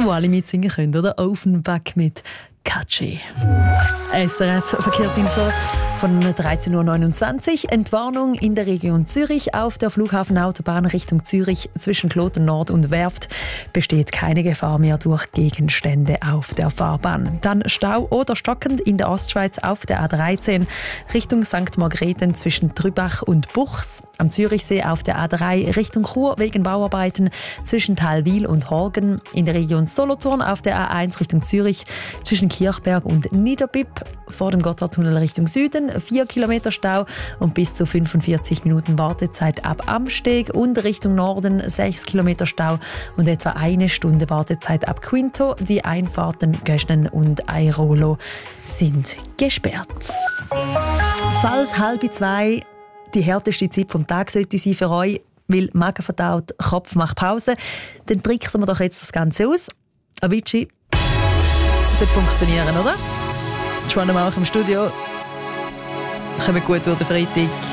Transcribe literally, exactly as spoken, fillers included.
wo alle mitsingen können, oder? Offenbach mit Catchy. S R F Verkehrsinfo von dreizehn Uhr neunundzwanzig. Entwarnung in der Region Zürich. Auf der Flughafenautobahn Richtung Zürich zwischen Kloten Nord und Werft besteht keine Gefahr mehr durch Gegenstände auf der Fahrbahn. Dann Stau oder stockend in der Ostschweiz auf der A dreizehn Richtung Sankt Margrethen zwischen Trübach und Buchs. Am Zürichsee auf der A drei Richtung Chur wegen Bauarbeiten zwischen Thalwil und Horgen. In der Region Solothurn auf der A eins Richtung Zürich zwischen Kirchberg und Niederbipp. Vor dem Gotthardtunnel Richtung Süden vier Kilometer Stau und bis zu fünfundvierzig Minuten Wartezeit ab Amsteg. Und Richtung Norden sechs Kilometer Stau und etwa eine Stunde Wartezeit ab Quinto. Die Einfahrten Göschnen und Airolo sind gesperrt. Falls halb zwei die härteste Zeit vom Tag sollte sein für euch, weil Magen verdaut, Kopf macht Pause, dann tricksen wir doch jetzt das Ganze aus. Avicii, das sollte funktionieren, oder? Joanna Mauch im Studio. Kommt gut durch den Freitag.